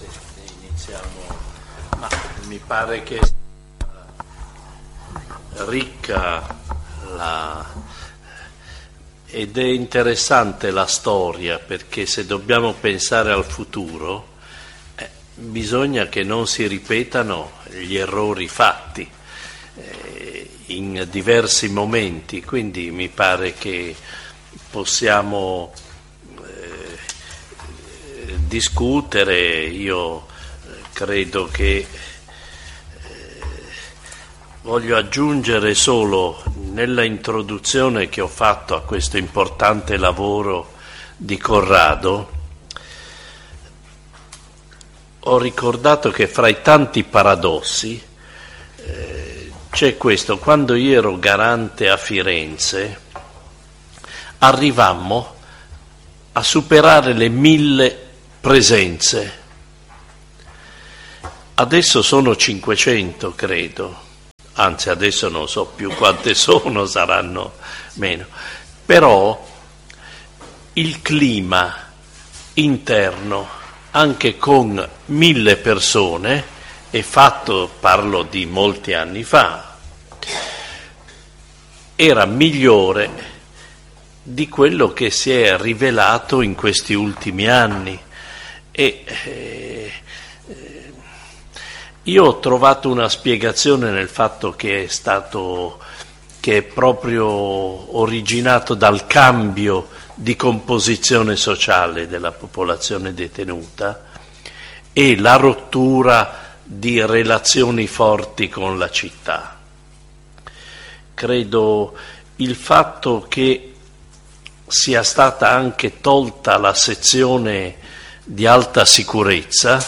Sì, iniziamo. Ma mi pare che sia ricca ed è interessante la storia, perché se dobbiamo pensare al futuro bisogna che non si ripetano gli errori fatti in diversi momenti, quindi mi pare che possiamo discutere. Io credo che voglio aggiungere solo nella introduzione che ho fatto a questo importante lavoro di Corrado, ho ricordato che fra i tanti paradossi c'è questo: quando io ero garante a Firenze arrivammo a superare le 1000 presenze, adesso sono 500 credo, anzi adesso non so più quante sono, saranno meno, però il clima interno anche con 1000 persone è fatto, parlo di molti anni fa, era migliore di quello che si è rivelato in questi ultimi anni. E io ho trovato una spiegazione nel fatto che è proprio originato dal cambio di composizione sociale della popolazione detenuta e la rottura di relazioni forti con la città. Credo il fatto che sia stata anche tolta la sezione di alta sicurezza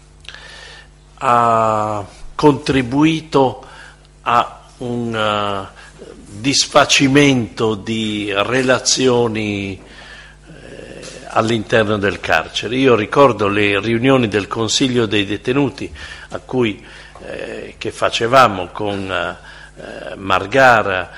ha contribuito a un disfacimento di relazioni all'interno del carcere. Io ricordo le riunioni del Consiglio dei detenuti che facevamo con Margara,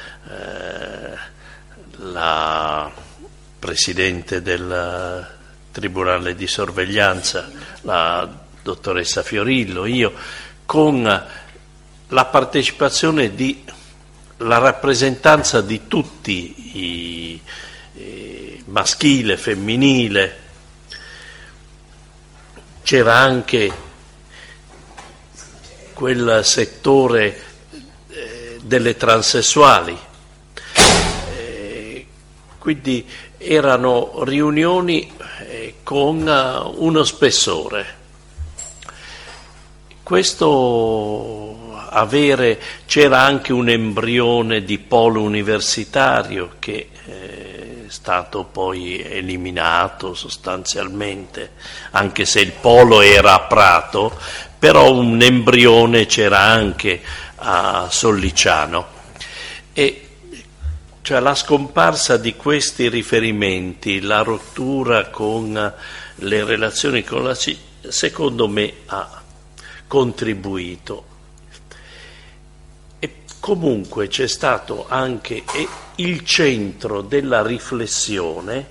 la presidente del Tribunale di sorveglianza, la dottoressa Fiorillo, io, con la partecipazione la rappresentanza di tutti, maschile, femminile. C'era anche quel settore delle transessuali, quindi erano riunioni con uno spessore. C'era anche un embrione di polo universitario che è stato poi eliminato sostanzialmente, anche se il polo era a Prato, però un embrione c'era anche a Sollicciano. Cioè la scomparsa di questi riferimenti, la rottura con le relazioni con la città, secondo me ha contribuito. E comunque c'è stato anche il centro della riflessione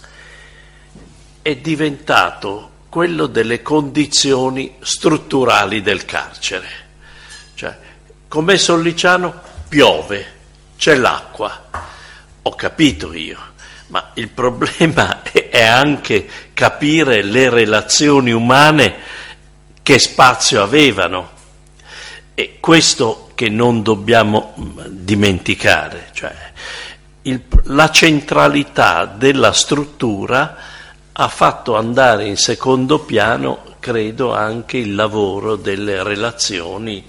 è diventato quello delle condizioni strutturali del carcere. Cioè, com'è Sollicciano? Piove, c'è l'acqua. Ho capito io, ma il problema è anche capire le relazioni umane, che spazio avevano, e questo che non dobbiamo dimenticare, cioè la centralità della struttura ha fatto andare in secondo piano, credo, anche il lavoro delle relazioni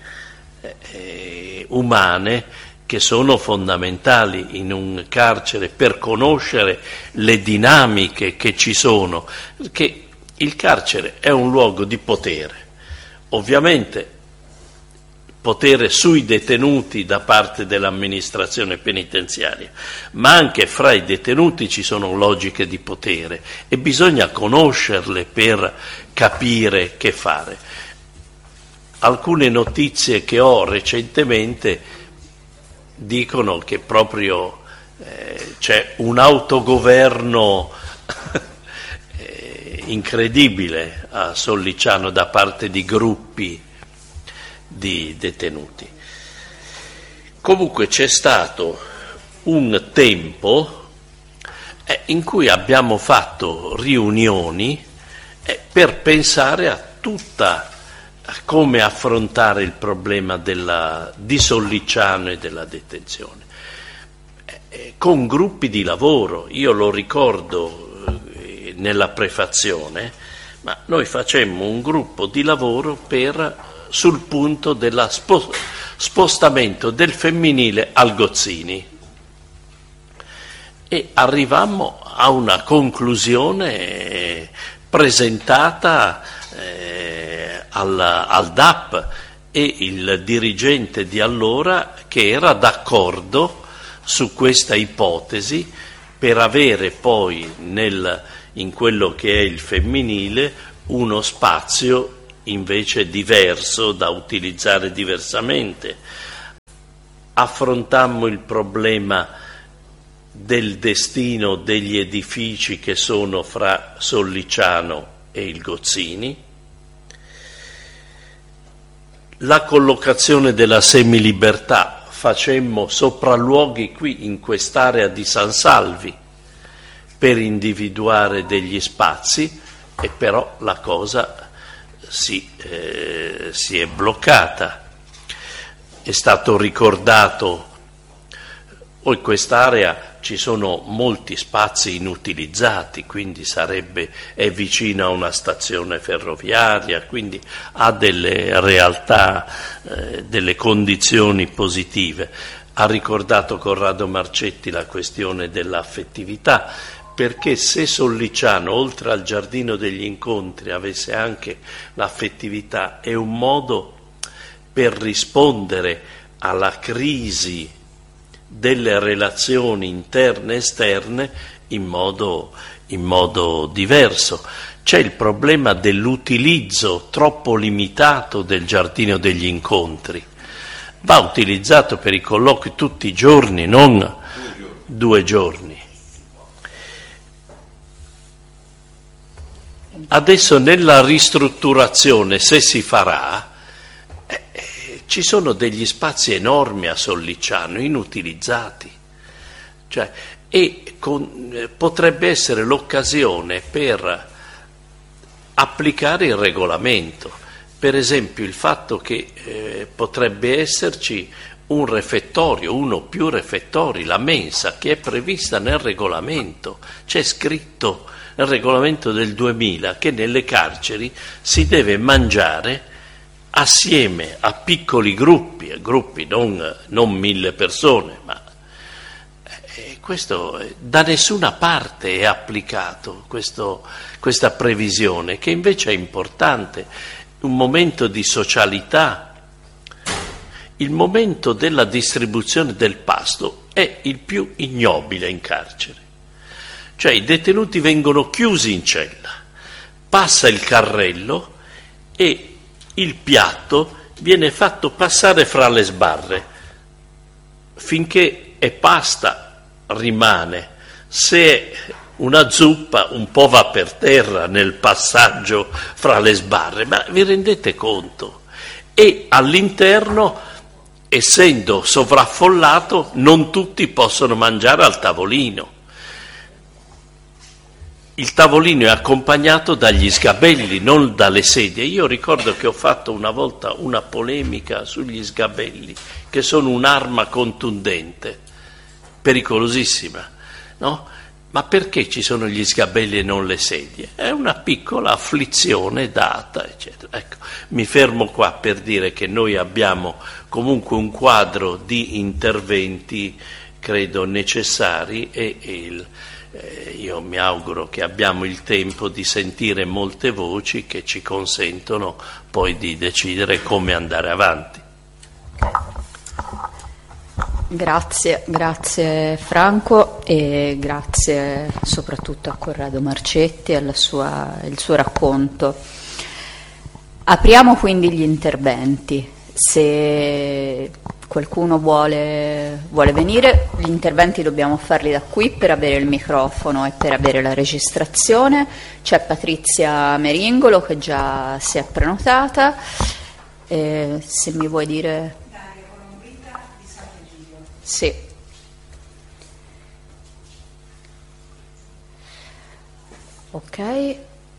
umane, che sono fondamentali in un carcere per conoscere le dinamiche che ci sono, perché il carcere è un luogo di potere, ovviamente potere sui detenuti da parte dell'amministrazione penitenziaria, ma anche fra i detenuti ci sono logiche di potere e bisogna conoscerle per capire che fare. Alcune notizie che ho recentemente dicono che proprio c'è un autogoverno incredibile a Sollicciano da parte di gruppi di detenuti. Comunque c'è stato un tempo in cui abbiamo fatto riunioni per pensare a come affrontare il problema di Sollicciano e della detenzione, con gruppi di lavoro. Io lo ricordo nella prefazione, ma noi facemmo un gruppo di lavoro sul punto dello spostamento del femminile al Gozzini e arrivammo a una conclusione presentata al DAP e il dirigente di allora, che era d'accordo su questa ipotesi per avere poi in quello che è il femminile uno spazio invece diverso da utilizzare diversamente. Affrontammo il problema del destino degli edifici che sono fra Sollicciano e il Gozzini, la collocazione della semilibertà. Facemmo sopralluoghi qui in quest'area di San Salvi per individuare degli spazi, e però la cosa si è bloccata. È stato ricordato, poi in quest'area ci sono molti spazi inutilizzati, quindi è vicino a una stazione ferroviaria, quindi ha delle realtà, delle condizioni positive. Ha ricordato Corrado Marcetti la questione dell'affettività, perché se Sollicciano, oltre al Giardino degli Incontri, avesse anche l'affettività, è un modo per rispondere alla crisi delle relazioni interne e esterne in modo diverso. C'è il problema dell'utilizzo troppo limitato del Giardino degli Incontri. Va utilizzato per i colloqui tutti i giorni, non 2 giorni. Adesso nella ristrutturazione, se si farà, ci sono degli spazi enormi a Sollicciano, inutilizzati. Potrebbe essere l'occasione per applicare il regolamento. Per esempio il fatto che potrebbe esserci un refettorio, uno o più refettori, la mensa, che è prevista nel regolamento. C'è scritto nel regolamento del 2000 che nelle carceri si deve mangiare assieme a piccoli gruppi non 1000 persone, ma questo da nessuna parte è applicato, questa previsione, che invece è importante. Un momento di socialità, il momento della distribuzione del pasto è il più ignobile in carcere. Cioè i detenuti vengono chiusi in cella, passa il carrello e il piatto viene fatto passare fra le sbarre. Finché è pasta rimane, se è una zuppa un po' va per terra nel passaggio fra le sbarre, ma vi rendete conto? E all'interno, essendo sovraffollato, non tutti possono mangiare al tavolino. Il tavolino è accompagnato dagli sgabelli, non dalle sedie. Io ricordo che ho fatto una volta una polemica sugli sgabelli, che sono un'arma contundente, pericolosissima, no? Ma perché ci sono gli sgabelli e non le sedie? È una piccola afflizione data, eccetera. Ecco, mi fermo qua per dire che noi abbiamo comunque un quadro di interventi, credo, necessari e io mi auguro che abbiamo il tempo di sentire molte voci che ci consentono poi di decidere come andare avanti. Grazie Franco, e grazie soprattutto a Corrado Marcetti e il suo racconto. Apriamo quindi gli interventi. Se qualcuno vuole venire, gli interventi dobbiamo farli da qui per avere il microfono e per avere la registrazione. C'è Patrizia Meringolo che già si è prenotata. Se mi vuoi dire... Dario Colombita di Sant'Egidio. Sì. Ok.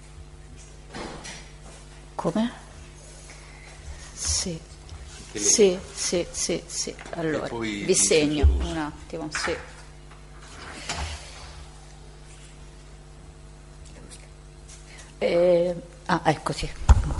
Come? Sì. Sì. Allora, vi segno un attimo, sì. Ecco, sì.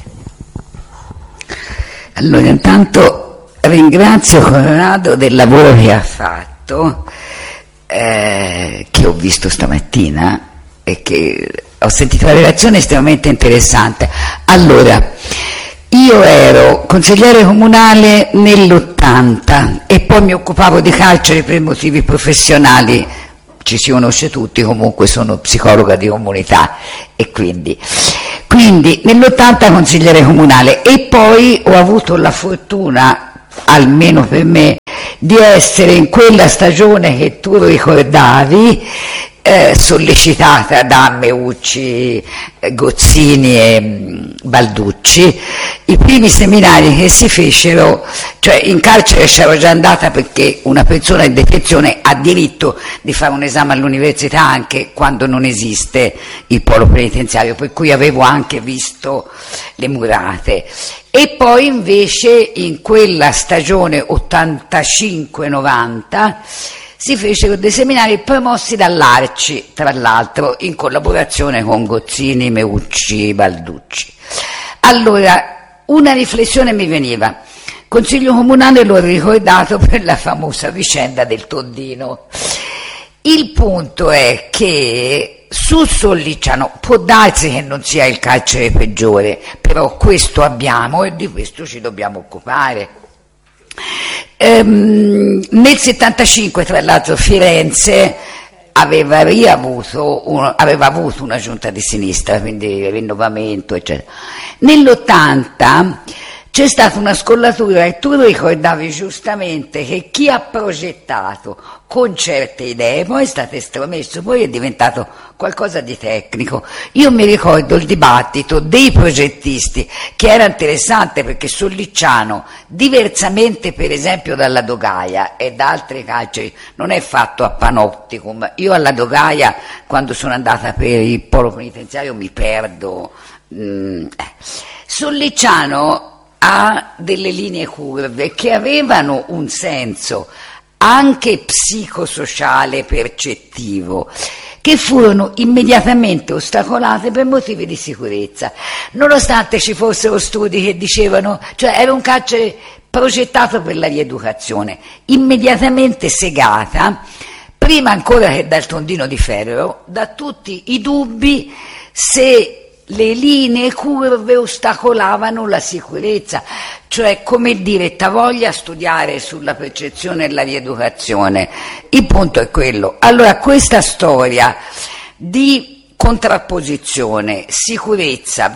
Allora, intanto ringrazio Corrado del lavoro che ha fatto, che ho visto stamattina e che ho sentito una relazione estremamente interessante. Allora, io ero consigliere comunale nell'80 e poi mi occupavo di carceri per motivi professionali, ci si conosce tutti, comunque sono psicologa di comunità e quindi nell'80 consigliere comunale e poi ho avuto la fortuna, almeno per me, di essere in quella stagione che tu ricordavi, sollecitata da Meucci, Gozzini e Balducci, i primi seminari che si fecero, cioè in carcere c'ero già andata perché una persona in detenzione ha diritto di fare un esame all'università anche quando non esiste il polo penitenziario, per cui avevo anche visto le murate. E poi invece in quella stagione 85-90 si fecero dei seminari promossi dall'Arci, tra l'altro, in collaborazione con Gozzini, Meucci, Balducci. Allora, una riflessione mi veniva. Consiglio comunale l'ho ricordato per la famosa vicenda del Tondino. Il punto è che su Sollicciano può darsi che non sia il carcere peggiore, però questo abbiamo e di questo ci dobbiamo occupare. Nel 75, tra l'altro, Firenze aveva avuto una giunta di sinistra, quindi rinnovamento, eccetera. Nell'80 c'è stata una scollatura e tu ricordavi giustamente che chi ha progettato con certe idee poi è stato estromesso, poi è diventato qualcosa di tecnico. Io mi ricordo il dibattito dei progettisti, che era interessante perché Sollicciano, diversamente per esempio dalla Dogaia e da altre carceri, non è fatto a panopticum. Io alla Dogaia, quando sono andata per il polo penitenziario, mi perdo. Sollicciano ha delle linee curve che avevano un senso anche psicosociale percettivo, che furono immediatamente ostacolate per motivi di sicurezza, nonostante ci fossero studi che dicevano, cioè era un carcere progettato per la rieducazione, immediatamente segata, prima ancora che dal Tondino di Ferro, da tutti i dubbi se le linee curve ostacolavano la sicurezza, cioè come dire, voglia studiare sulla percezione e la rieducazione. Il punto è quello. Allora questa storia di contrapposizione sicurezza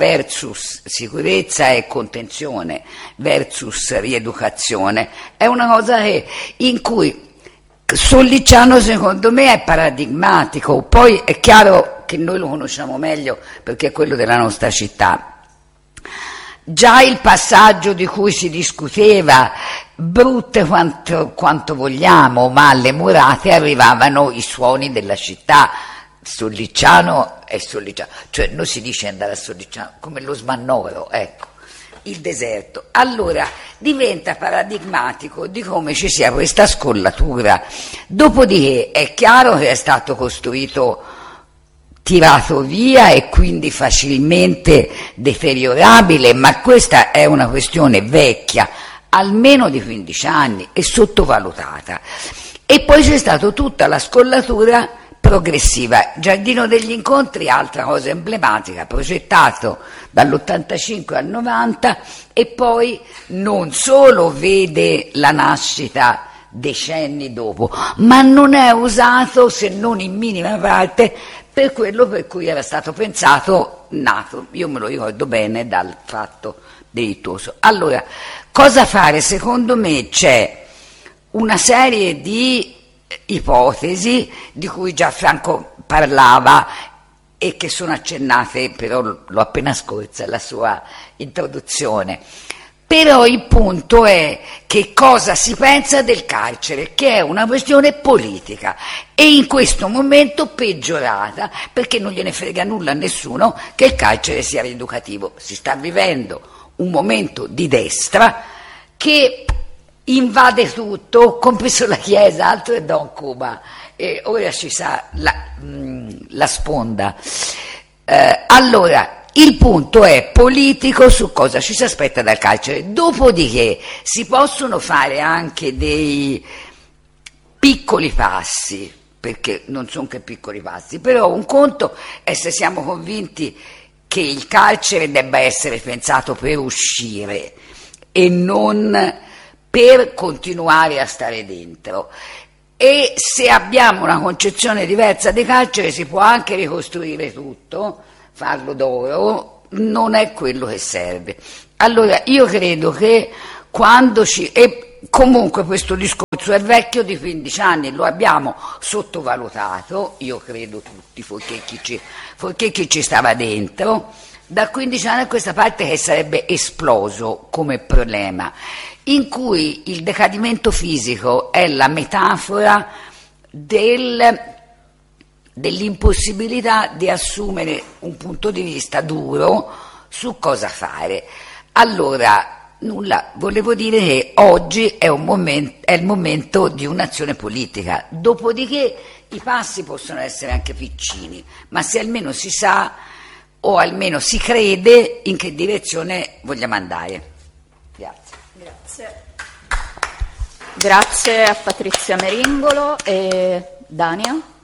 e contenzione versus rieducazione è una cosa in cui Sollicciano secondo me è paradigmatico. Poi è chiaro che noi lo conosciamo meglio perché è quello della nostra città. Già il passaggio di cui si discuteva, brutte quanto vogliamo, ma alle murate arrivavano i suoni della città. Sollicciano è Sollicciano, cioè non si dice andare a Sollicciano come lo Smannoro, ecco, il deserto. Allora diventa paradigmatico di come ci sia questa scollatura. Dopodiché è chiaro che è stato costruito, tirato via e quindi facilmente deteriorabile, ma questa è una questione vecchia, almeno di 15 anni, e sottovalutata. E poi c'è stata tutta la scollatura progressiva. Giardino degli Incontri, altra cosa emblematica, progettato dall'85 al 90 e poi non solo vede la nascita decenni dopo, ma non è usato, se non in minima parte, per quello per cui era stato pensato, nato, io me lo ricordo bene, dal fatto delittuoso. Allora, cosa fare? Secondo me c'è una serie di ipotesi di cui già Franco parlava e che sono accennate, però l'ho appena scorsa la sua introduzione. Però il punto è che cosa si pensa del carcere, che è una questione politica e in questo momento peggiorata, perché non gliene frega nulla a nessuno che il carcere sia rieducativo. Si sta vivendo un momento di destra che invade tutto, compreso la Chiesa, altro è Don Cuba, e ora ci sa la sponda. Allora, il punto è politico su cosa ci si aspetta dal carcere. Dopodiché si possono fare anche dei piccoli passi, perché non sono che piccoli passi, però un conto è se siamo convinti che il carcere debba essere pensato per uscire e non per continuare a stare dentro. E se abbiamo una concezione diversa di carcere si può anche ricostruire tutto, farlo d'oro, non è quello che serve. Allora io credo che e comunque questo discorso è vecchio di 15 anni, lo abbiamo sottovalutato, io credo tutti, forché chi ci stava dentro, da 15 anni a questa parte che sarebbe esploso come problema, in cui il decadimento fisico è la metafora dell'impossibilità di assumere un punto di vista duro su cosa fare. Allora, nulla, volevo dire che oggi è il momento di un'azione politica, dopodiché i passi possono essere anche piccini, ma se almeno si sa o almeno si crede in che direzione vogliamo andare. Grazie. Grazie a Patrizia Meringolo e Dania.